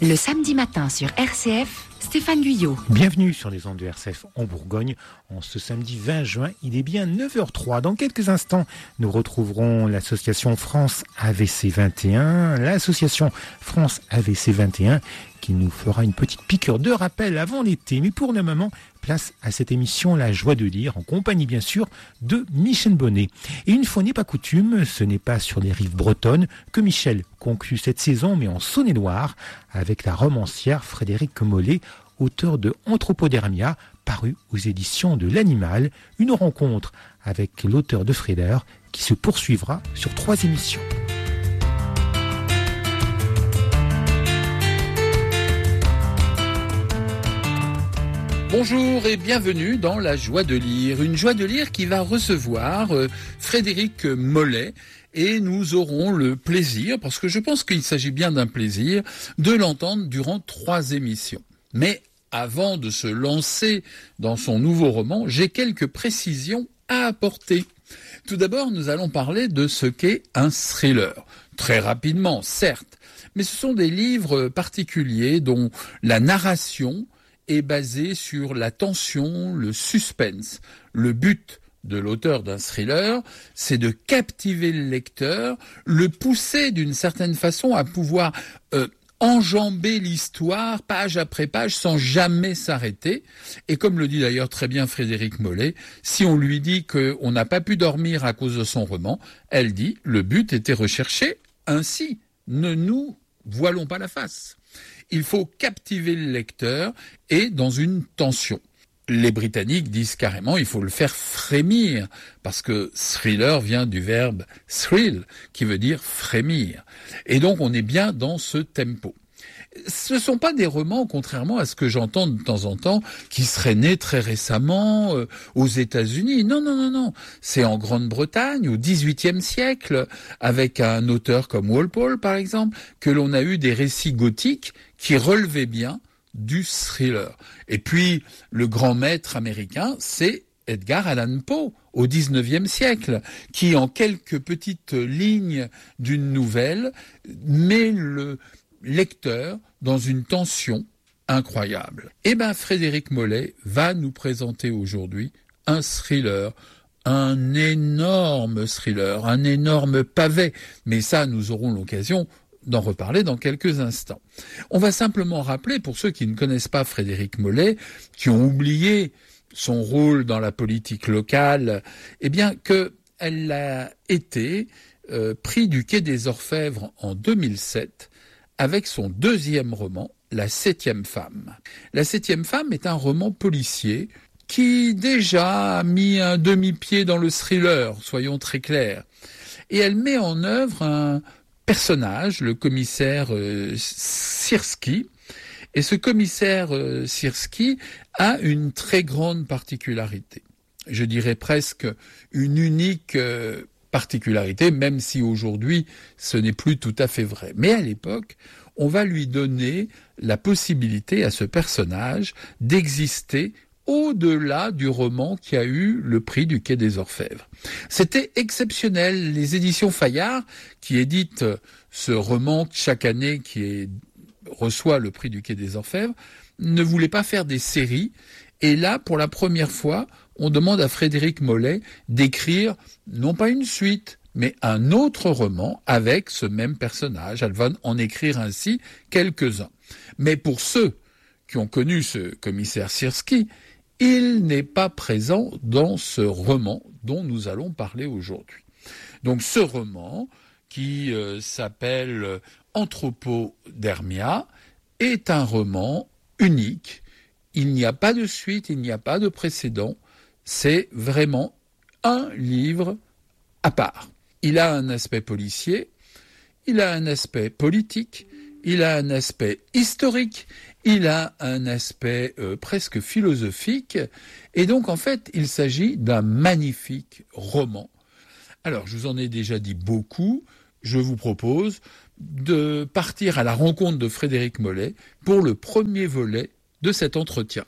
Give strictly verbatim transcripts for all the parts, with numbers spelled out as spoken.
Le samedi matin sur R C F, Stéphane Guyot. Bienvenue sur les ondes de R C F en Bourgogne. En ce samedi vingt juin, il est bien neuf heures zéro trois. Dans quelques instants, nous retrouverons l'association France A V C vingt et un. L'association France A V C vingt et un qui nous fera une petite piqûre de rappel avant l'été. Mais pour le moment, place à cette émission La Joie de lire, en compagnie bien sûr de Michel Bonnet. Et une fois n'est pas coutume, ce n'est pas sur les rives bretonnes que Michel conclut cette saison, mais en Saône-et-Loire, avec la romancière Frédérique Mollet, auteur de Anthropodermia, paru aux éditions de l'Animal, une rencontre avec l'auteur de Thriller qui se poursuivra sur trois émissions. Bonjour et bienvenue dans La Joie de lire, une joie de lire qui va recevoir euh, Frédérique Mollet. Et nous aurons le plaisir, parce que je pense qu'il s'agit bien d'un plaisir, de l'entendre durant trois émissions. Mais avant de se lancer dans son nouveau roman, j'ai quelques précisions à apporter. Tout d'abord, nous allons parler de ce qu'est un thriller. Très rapidement, certes, mais ce sont des livres particuliers dont la narration est basée sur la tension, le suspense. Le but de l'auteur d'un thriller, c'est de captiver le lecteur, le pousser d'une certaine façon à pouvoir euh, enjamber l'histoire page après page sans jamais s'arrêter. Et comme le dit d'ailleurs très bien Frédérique Mollet, si on lui dit qu'on n'a pas pu dormir à cause de son roman, elle dit « le but était recherché, ainsi ne nous voilons pas la face ». Il faut captiver le lecteur et dans une tension. Les Britanniques disent carrément il faut le faire frémir, parce que thriller vient du verbe thrill, qui veut dire frémir. Et donc on est bien dans ce tempo. Ce ne sont pas des romans, contrairement à ce que j'entends de temps en temps, qui seraient nés très récemment euh, aux États-Unis. Non, non, non, non. C'est en Grande-Bretagne, au dix-huitième siècle, avec un auteur comme Walpole, par exemple, que l'on a eu des récits gothiques qui relevaient bien du thriller. Et puis, le grand maître américain, c'est Edgar Allan Poe, au dix-neuvième siècle, qui, en quelques petites lignes d'une nouvelle, met le lecteur dans une tension incroyable. Eh bien, Frédérique Mollet va nous présenter aujourd'hui un thriller, un énorme thriller, un énorme pavé. Mais ça, nous aurons l'occasion d'en reparler dans quelques instants. On va simplement rappeler, pour ceux qui ne connaissent pas Frédérique Mollet, qui ont oublié son rôle dans la politique locale, eh bien qu'elle a été euh, prix du Quai des Orfèvres en deux mille sept avec son deuxième roman, La Septième Femme. La Septième Femme est un roman policier qui déjà a mis un demi-pied dans le thriller, soyons très clairs. Et elle met en œuvre un personnage, le commissaire euh, Sirski. Et ce commissaire euh, Sirski a une très grande particularité. Je dirais presque une unique euh, particularité, même si aujourd'hui ce n'est plus tout à fait vrai. Mais à l'époque, on va lui donner la possibilité à ce personnage d'exister au-delà du roman qui a eu le prix du Quai des Orfèvres. C'était exceptionnel. Les éditions Fayard, qui éditent ce roman chaque année qui est, reçoit le prix du Quai des Orfèvres, ne voulaient pas faire des séries. Et là, pour la première fois, on demande à Frédérique Mollet d'écrire, non pas une suite, mais un autre roman avec ce même personnage. Elle va en écrire ainsi quelques-uns. Mais pour ceux qui ont connu ce commissaire Sirski, il n'est pas présent dans ce roman dont nous allons parler aujourd'hui. Donc ce roman, qui euh, s'appelle Anthropodermia, est un roman unique. Il n'y a pas de suite, il n'y a pas de précédent. C'est vraiment un livre à part. Il a un aspect policier, il a un aspect politique, il a un aspect historique, il a un aspect euh, presque philosophique, et donc en fait il s'agit d'un magnifique roman. Alors je vous en ai déjà dit beaucoup, je vous propose de partir à la rencontre de Frédérique Mollet pour le premier volet de cet entretien.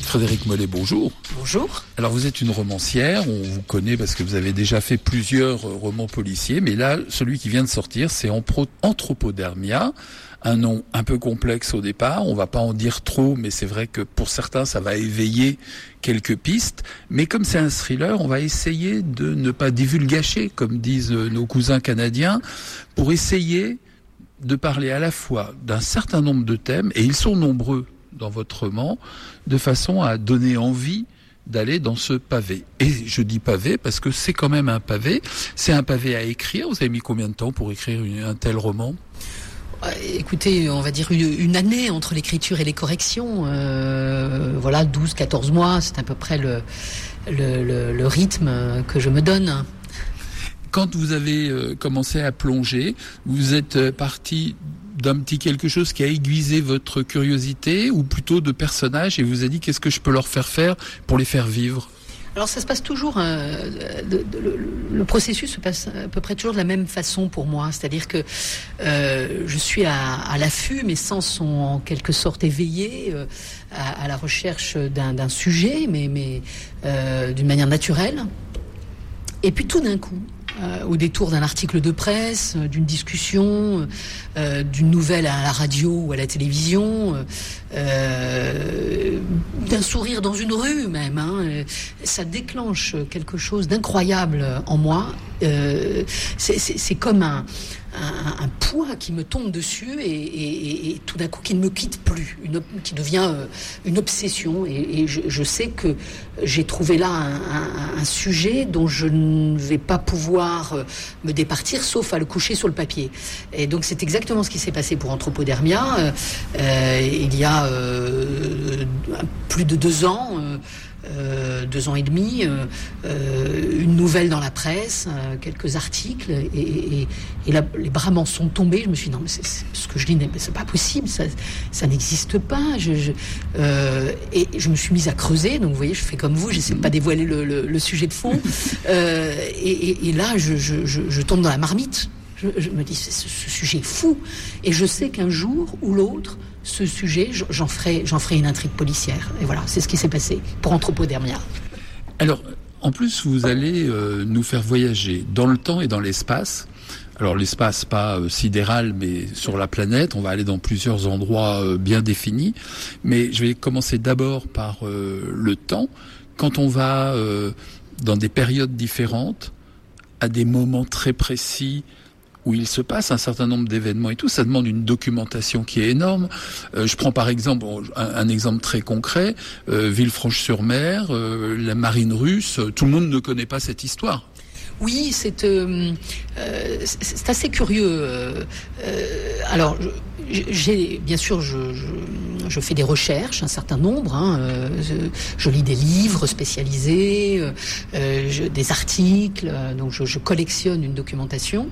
Frédérique Mollet, bonjour. Bonjour. Alors vous êtes une romancière, on vous connaît parce que vous avez déjà fait plusieurs romans policiers, mais là, celui qui vient de sortir, c'est Anthropodermia, un nom un peu complexe au départ, on va pas en dire trop, mais c'est vrai que pour certains, ça va éveiller quelques pistes, mais comme c'est un thriller, on va essayer de ne pas divulgacher, comme disent nos cousins canadiens, pour essayer de parler à la fois d'un certain nombre de thèmes, et ils sont nombreux dans votre roman, de façon à donner envie d'aller dans ce pavé. Et je dis pavé parce que c'est quand même un pavé. C'est un pavé à écrire. Vous avez mis combien de temps pour écrire une, un tel roman ? Écoutez, on va dire une, une année entre l'écriture et les corrections. Euh, voilà, douze, quatorze mois, c'est à peu près le, le, le, le rythme que je me donne. Quand vous avez euh, commencé à plonger, vous êtes euh, parti d'un petit quelque chose qui a aiguisé votre curiosité, ou plutôt de personnages, et vous a dit qu'est-ce que je peux leur faire faire pour les faire vivre ? Alors ça se passe toujours, euh, de, de, le, le processus se passe à peu près toujours de la même façon pour moi, c'est-à-dire que euh, je suis à, à l'affût, mes sens sont en quelque sorte éveillés euh, à, à la recherche d'un, d'un sujet, mais, mais euh, d'une manière naturelle, et puis tout d'un coup, Euh, au détour d'un article de presse, euh, d'une discussion, euh, d'une nouvelle à la radio ou à la télévision, euh, d'un sourire dans une rue même, hein, euh, ça déclenche quelque chose d'incroyable en moi. Euh, c'est, c'est, c'est comme un, un, un poids qui me tombe dessus et, et, et tout d'un coup qui ne me quitte plus, une, qui devient euh, une obsession. Et, et je, je sais que j'ai trouvé là un, un, un sujet dont je ne vais pas pouvoir euh, me départir, sauf à le coucher sur le papier. Et donc c'est exactement ce qui s'est passé pour Anthropodermia. Euh, euh, il y a euh, plus de deux ans. Euh, Euh, deux ans et demi, euh, euh, une nouvelle dans la presse, euh, quelques articles, et, et, et là, les bras m'en sont tombés. Je me suis dit non, mais c'est, c'est, ce que je dis, mais c'est pas possible, ça, ça n'existe pas. Je, je, euh, et je me suis mise à creuser. Donc vous voyez, je fais comme vous, j'essaie de pas dévoiler le, le, le sujet de fond. Euh, et, et, et là, je, je, je, je tombe dans la marmite. Je, je me dis, ce, ce sujet est fou. Et je sais qu'un jour ou l'autre, ce sujet, j'en ferai, j'en ferai une intrigue policière. Et voilà, c'est ce qui s'est passé pour Anthropodermia. Alors, en plus, vous allez euh, nous faire voyager dans le temps et dans l'espace. Alors, l'espace, pas euh, sidéral, mais sur la planète. On va aller dans plusieurs endroits euh, bien définis. Mais je vais commencer d'abord par euh, le temps. Quand on va euh, dans des périodes différentes, à des moments très précis, où il se passe un certain nombre d'événements et tout, ça demande une documentation qui est énorme. Euh, je prends par exemple un, un exemple très concret, euh, Villefranche-sur-Mer, euh, la marine russe, tout le monde ne connaît pas cette histoire. Oui, c'est, euh, euh, c'est assez curieux. Euh, euh, alors, j'ai bien sûr, je, je, je fais des recherches, un certain nombre. Hein, euh, je, je lis des livres spécialisés, euh, je, des articles. Donc, je, je collectionne une documentation.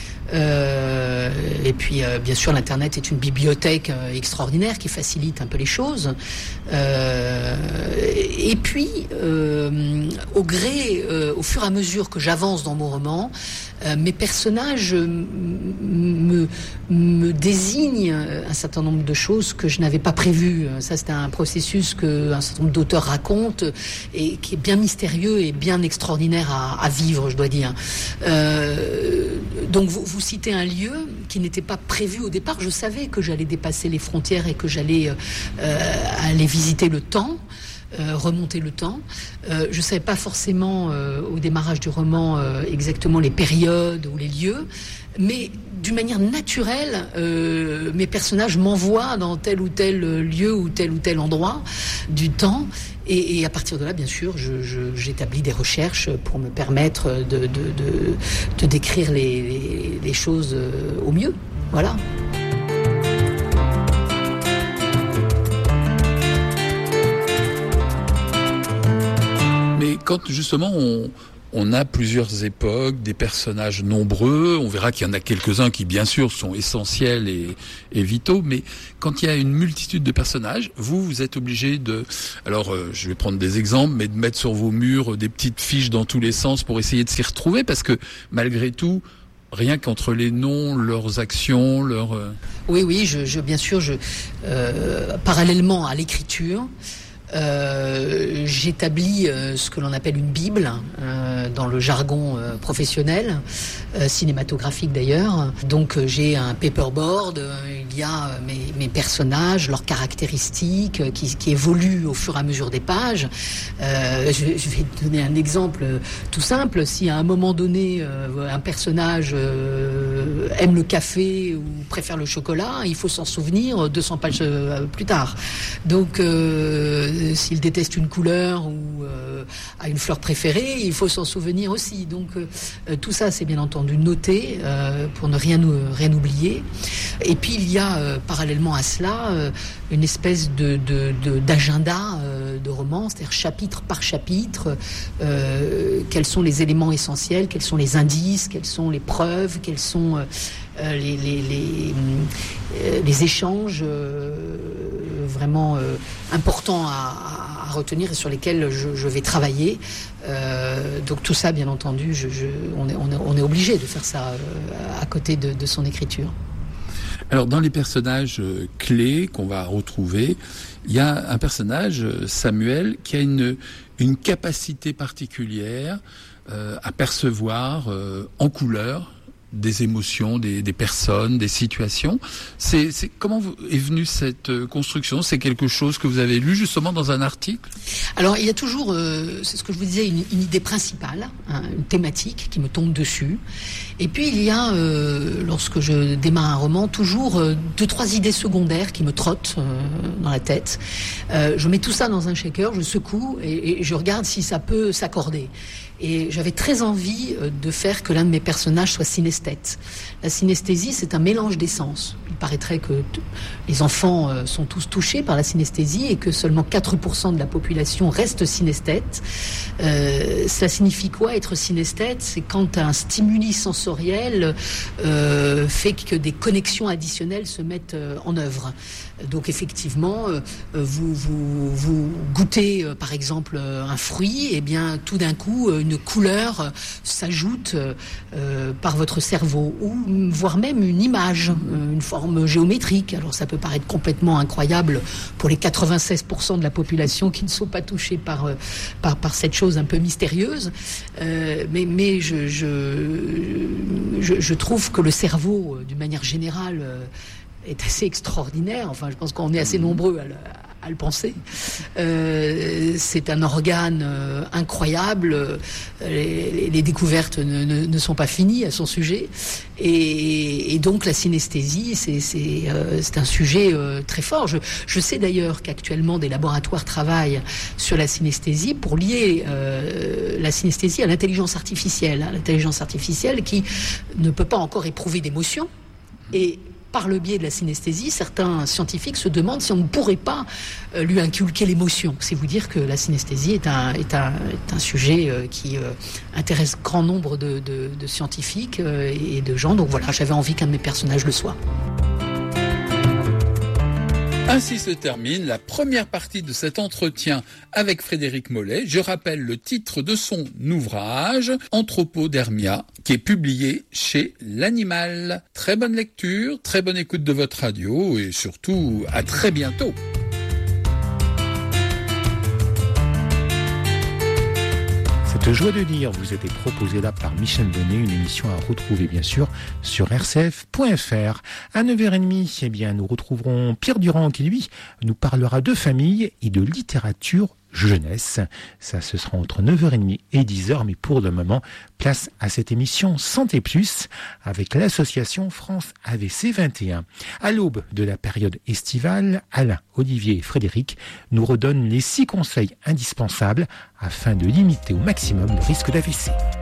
Euh, et puis euh, bien sûr l'internet est une bibliothèque euh, extraordinaire qui facilite un peu les choses, euh, et puis euh, au gré euh, au fur et à mesure que j'avance dans mon roman, euh, mes personnages me, me désignent un certain nombre de choses que je n'avais pas prévues. Ça, c'est un processus que un certain nombre d'auteurs racontent et qui est bien mystérieux et bien extraordinaire à, à vivre, je dois dire. Euh, donc vous, vous citez un lieu qui n'était pas prévu au départ. Je savais que j'allais dépasser les frontières et que j'allais euh, aller visiter le temps, euh, remonter le temps. Euh, je ne savais pas forcément euh, au démarrage du roman euh, exactement les périodes ou les lieux, mais d'une manière naturelle, euh, mes personnages m'envoient dans tel ou tel lieu ou tel ou tel endroit du temps. Et, et à partir de là, bien sûr, je, je, j'établis des recherches pour me permettre de, de, de, de décrire les, les, les choses au mieux. Voilà. Mais quand justement on... on a plusieurs époques, des personnages nombreux. On verra qu'il y en a quelques-uns qui, bien sûr, sont essentiels et, et vitaux. Mais quand il y a une multitude de personnages, vous, vous êtes obligé de... Alors, euh, je vais prendre des exemples, mais de mettre sur vos murs des petites fiches dans tous les sens pour essayer de s'y retrouver. Parce que, malgré tout, rien qu'entre les noms, leurs actions, leurs... Oui, oui, je, je, bien sûr, je, euh, parallèlement à l'écriture... euh, j'établis euh, ce que l'on appelle une bible euh, dans le jargon euh, professionnel, euh, cinématographique d'ailleurs. Donc euh, j'ai un paperboard, euh, il y a euh, mes, mes personnages, leurs caractéristiques euh, qui, qui évoluent au fur et à mesure des pages. Euh, je, je vais te donner un exemple tout simple. Si à un moment donné euh, un personnage euh, aime le café ou préfère le chocolat, il faut s'en souvenir deux cents pages euh, plus tard. Donc euh, s'il déteste une couleur ou euh, a une fleur préférée, il faut s'en souvenir aussi. Donc euh, tout ça, c'est bien entendu noté euh, pour ne rien, rien oublier. Et puis il y a euh, parallèlement à cela euh, une espèce de, de, de, d'agenda euh, de roman, c'est-à-dire chapitre par chapitre, euh, quels sont les éléments essentiels, quels sont les indices, quelles sont les preuves, quels sont euh, les, les, les, euh, les échanges euh, vraiment euh, importants à, à retenir et sur lesquels je, je vais travailler. Euh, donc tout ça, bien entendu, je, je, on, est, on, est, on est obligé de faire ça euh, à côté de, de son écriture. Alors, dans les personnages clés qu'on va retrouver, il y a un personnage, Samuel, qui a une, une capacité particulière euh, à percevoir euh, en couleur des émotions, des, des personnes, des situations. C'est, c'est comment vous, est venue cette construction ? C'est quelque chose que vous avez lu justement dans un article ? Alors il y a toujours, euh, c'est ce que je vous disais, une, une idée principale, hein, une thématique qui me tombe dessus. Et puis il y a, euh, lorsque je démarre un roman, toujours euh, deux, trois idées secondaires qui me trottent euh, dans la tête. Euh, je mets tout ça dans un shaker, je secoue et, et je regarde si ça peut s'accorder. Et j'avais très envie de faire que l'un de mes personnages soit synesthète. La synesthésie, c'est un mélange des sens. Il paraîtrait que t- les enfants sont tous touchés par la synesthésie et que seulement quatre pour cent de la population reste synesthète. Euh, cela signifie quoi, être synesthète ? C'est quand un stimuli sensoriel euh, fait que des connexions additionnelles se mettent euh, en œuvre. Donc effectivement, euh, vous, vous, vous goûtez euh, par exemple un fruit, et bien tout d'un coup une couleur euh, s'ajoute euh, par votre cerveau, ou voire même une image, euh, une forme géométrique. Alors ça peut paraître complètement incroyable pour les quatre-vingt-seize pour cent de la population qui ne sont pas touchés par euh, par, par cette chose un peu mystérieuse, euh, mais mais je, je je je trouve que le cerveau, d'une manière générale, euh, est assez extraordinaire. Enfin, je pense qu'on est assez nombreux à le, à le penser. Euh, c'est un organe euh, incroyable. Les, les découvertes ne, ne, ne sont pas finies à son sujet. Et, et donc, la synesthésie, c'est, c'est, euh, c'est un sujet euh, très fort. Je, je sais d'ailleurs qu'actuellement, des laboratoires travaillent sur la synesthésie pour lier euh, la synesthésie à l'intelligence artificielle. Hein, l'intelligence artificielle qui ne peut pas encore éprouver d'émotion. Et par le biais de la synesthésie, certains scientifiques se demandent si on ne pourrait pas euh, lui inculquer l'émotion. C'est vous dire que la synesthésie est un, est un, est un sujet euh, qui euh, intéresse grand nombre de, de, de scientifiques euh, et de gens. Donc voilà, j'avais envie qu'un de mes personnages le soit. Ainsi se termine la première partie de cet entretien avec Frédéric Mollet. Je rappelle le titre de son ouvrage, Anthropodermia, qui est publié chez L'Animal. Très bonne lecture, très bonne écoute de votre radio et surtout à très bientôt. Cette joie de lire vous était proposée là par Michel Bonnet, une émission à retrouver bien sûr sur r c f point f r. À neuf heures trente, eh bien, nous retrouverons Pierre Durand qui, lui, nous parlera de famille et de littérature jeunesse. Ça, ce sera entre neuf heures trente et dix heures, mais pour le moment, place à cette émission Santé Plus avec l'association France A V C vingt et un. À l'aube de la période estivale, Alain, Olivier et Frédéric nous redonnent les six conseils indispensables afin de limiter au maximum le risque d'A V C.